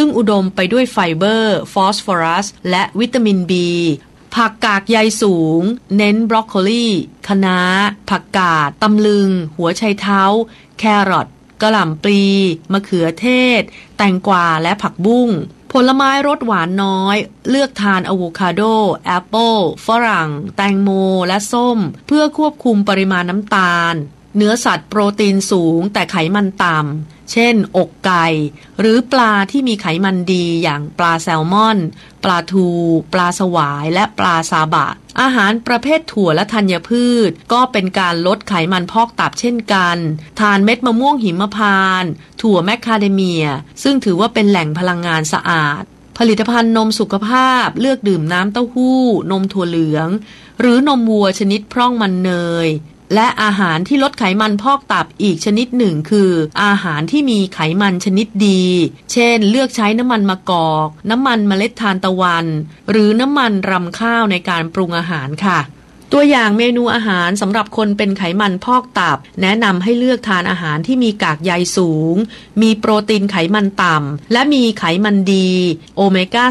ซึ่งอุดมไปด้วยไฟเบอร์ฟอสฟอรัสและวิตามิน B ผักกากใยสูงเน้นบรอกโคลีคะน้าผักกาดตำลึงหัวไชเท้าแครอทกะหล่ำปลีมะเขือเทศแตงกวาและผักบุ้งผลไม้รสหวานน้อยเลือกทานอะโวคาโดแอปเปิลฝรั่งแตงโมและส้มเพื่อควบคุมปริมาณน้ำตาลเนื้อสัตว์โปรตีนสูงแต่ไขมันต่ำเช่นอกไก่หรือปลาที่มีไขมันดีอย่างปลาแซลมอนปลาทูปลาสวายและปลาซาบะอาหารประเภทถั่วและธัญพืชก็เป็นการลดไขมันพอกตับเช่นกันทานเม็ดมะม่วงหิมพานต์ถั่วแมคคาเดเมียซึ่งถือว่าเป็นแหล่งพลังงานสะอาดผลิตภัณฑ์นมสุขภาพเลือกดื่มน้ำเต้าหู้นมถั่วเหลืองหรือนมวัวชนิดพร่องมันเนยและอาหารที่ลดไขมันพอกตับอีกชนิดหนึ่งคืออาหารที่มีไขมันชนิดดีเช่นเลือกใช้น้ำมันมะกอกน้ำมันเมล็ดทานตะวันหรือน้ำมันรำข้าวในการปรุงอาหารค่ะตัวอย่างเมนูอาหารสำหรับคนเป็นไขมันพอกตับแนะนำให้เลือกทานอาหารที่มีกากใยสูงมีโปรตีนไขมันต่ำและมีไขมันดีโอเมก้า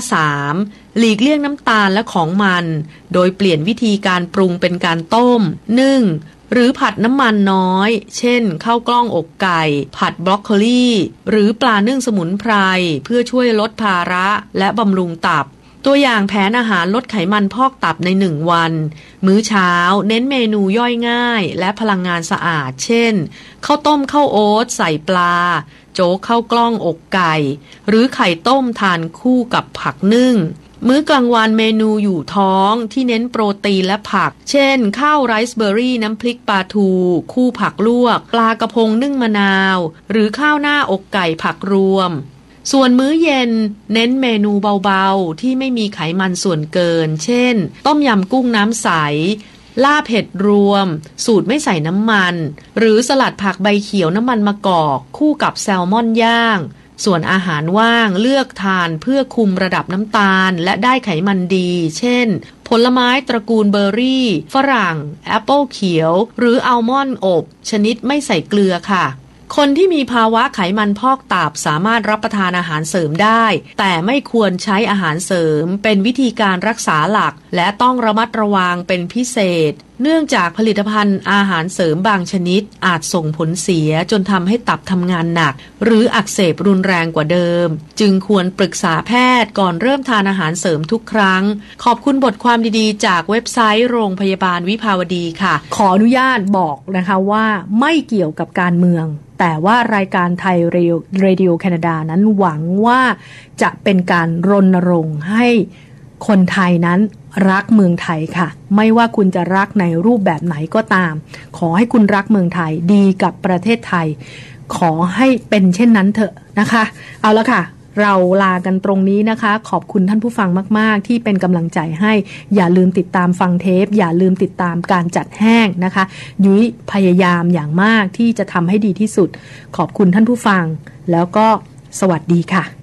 3หลีกเลี่ยงน้ำตาลและของมันโดยเปลี่ยนวิธีการปรุงเป็นการต้มนึ่งหรือผัดน้ำมันน้อยเช่นข้าวกล้องอกไก่ผัดบรอกโคลีหรือปลานึ่งสมุนไพรเพื่อช่วยลดภาระและบำรุงตับตัวอย่างแผนอาหารลดไขมันพอกตับใน1 วันมื้อเช้าเน้นเมนูย่อยง่ายและพลังงานสะอาดเช่นข้าวต้มข้าวโอ๊ตใส่ปลาโจ๊กข้าวกล้องอกไก่หรือไข่ต้มทานคู่กับผักนึ่งมื้อกลางวันเมนูอยู่ท้องที่เน้นโปรตีนและผักเช่นข้าวไรซ์เบอร์รี่น้ำพริกปลาทูคู่ผักลวกปลากระพงนึ่งมะนาวหรือข้าวหน้าอกไก่ผักรวมส่วนมื้อเย็นเน้นเมนูเบาๆที่ไม่มีไขมันส่วนเกินเช่นต้มยำกุ้งน้ำใสลาบเห็ดรวมสูตรไม่ใส่น้ำมันหรือสลัดผักใบเขียวน้ำมันมะกอกคู่กับแซลมอนย่างส่วนอาหารว่างเลือกทานเพื่อคุมระดับน้ำตาลและได้ไขมันดีเช่นผลไม้ตระกูลเบอร์รี่ฝรั่งแอปเปิลเขียวหรืออัลมอนด์อบชนิดไม่ใส่เกลือค่ะคนที่มีภาวะไขมันพอกตับสามารถรับประทานอาหารเสริมได้แต่ไม่ควรใช้อาหารเสริมเป็นวิธีการรักษาหลักและต้องระมัดระวังเป็นพิเศษเนื่องจากผลิตภัณฑ์อาหารเสริมบางชนิดอาจส่งผลเสียจนทำให้ตับทำงานหนักหรืออักเสบรุนแรงกว่าเดิมจึงควรปรึกษาแพทย์ก่อนเริ่มทานอาหารเสริมทุกครั้งขอบคุณบทความดีๆจากเว็บไซต์โรงพยาบาลวิภาวดีค่ะขออนุญาตบอกนะคะว่าไม่เกี่ยวกับการเมืองแต่ว่ารายการไทยเรดิโอแคนาดานั้นหวังว่าจะเป็นการรณรงค์ให้คนไทยนั้นรักเมืองไทยค่ะไม่ว่าคุณจะรักในรูปแบบไหนก็ตามขอให้คุณรักเมืองไทยดีกับประเทศไทยขอให้เป็นเช่นนั้นเถอะนะคะเอาละค่ะเราลากันตรงนี้นะคะขอบคุณท่านผู้ฟังมากๆที่เป็นกำลังใจให้อย่าลืมติดตามฟังเทปอย่าลืมติดตามการจัดแห้งนะคะยุ้ยพยายามอย่างมากที่จะทำให้ดีที่สุดขอบคุณท่านผู้ฟังแล้วก็สวัสดีค่ะ